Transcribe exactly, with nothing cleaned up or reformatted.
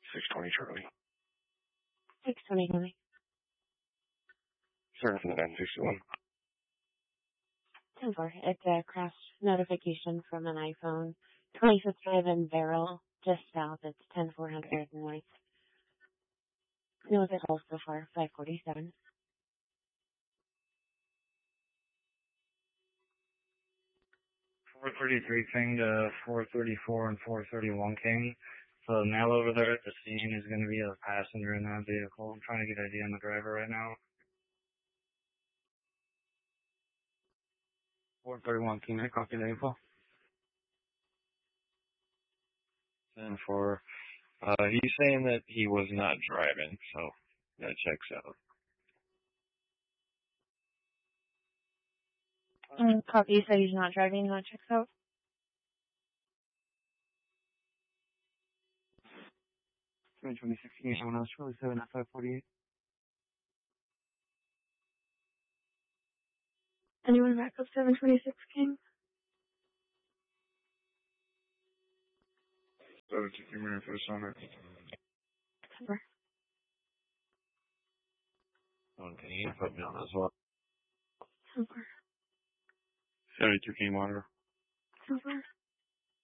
six twenty Charlie. six twenty Charlie. Service in the nine sixty-one. ten four. It's a crash notification from an iPhone. twenty-fifth Drive in Barrel, just south. It's ten four hundred north. No, the call so far, five forty-seven. four thirty-three King to four thirty-four and four thirty-one King. So the male over there at the scene is going to be a passenger in that vehicle. I'm trying to get I D on the driver right now. four thirty-one King, I copy the info. ten four. Uh, he's saying that he was not driving, so that checks out. Um, copy, you said he's not driving, that checks out. twenty twenty-six King, someone else, Charlie seven at five forty-eight. Anyone back up seven twenty-six King? seven two minutes for the summer. Cover. Okay, you can put me on as well. Cover. seventy-two King monitor. Cover.